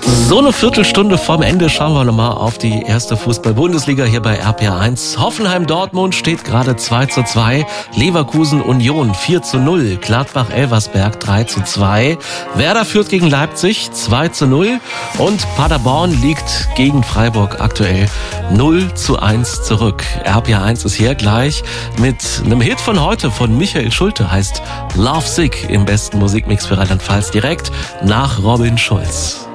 So eine Viertelstunde vorm Ende schauen wir nochmal auf die erste Fußball-Bundesliga hier bei RPR1. Hoffenheim-Dortmund steht gerade 2:2, Leverkusen-Union 4:0, Gladbach-Elversberg 3:2, Werder führt gegen Leipzig 2:0 und Paderborn liegt gegen Freiburg aktuell 0:1 zurück. RPR1 ist hier gleich mit einem Hit von heute von Michael Schulte, heißt Love Sick im besten Musikmix für Rheinland-Pfalz direkt nach Robin Schulz.